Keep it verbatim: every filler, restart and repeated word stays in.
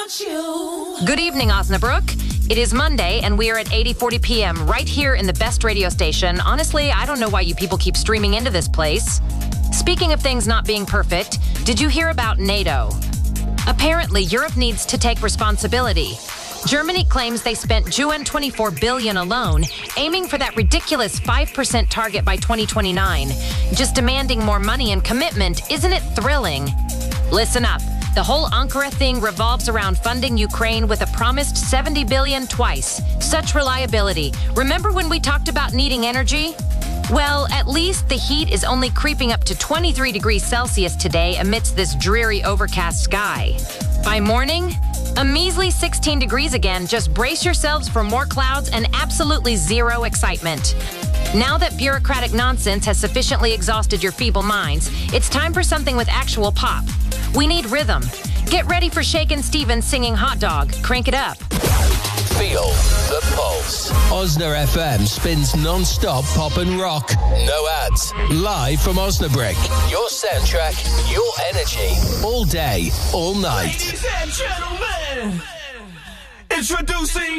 without you. Good evening, Osnabrück. It is Monday, and we are at eighty forty p.m. right here in the best radio station. Honestly, I don't know why you people keep streaming into this place. Speaking of things not being perfect, did you hear about NATO? Apparently, Europe needs to take responsibility. Germany claims they spent twenty-four billion dollars alone, aiming for that ridiculous five percent target by twenty twenty-nine. Just demanding more money and commitment, isn't it thrilling? Listen up. The whole Ankara thing revolves around funding Ukraine with a promised seventy billion dollars twice. Such reliability. Remember when we talked about needing energy? Well, at least the heat is only creeping up to twenty-three degrees Celsius today amidst this dreary overcast sky. By morning, a measly sixteen degrees again. Just brace yourselves for more clouds and absolutely zero excitement. Now that bureaucratic nonsense has sufficiently exhausted your feeble minds, it's time for something with actual pop. We need rhythm. Get ready for Shakin' Stevens singing Hot Dog. Crank it up. Feel the pulse. Osna F M spins non-stop pop and rock. No ads. Live from Osnabrück. Your soundtrack, your energy. All day, all night. Ladies and gentlemen, introducing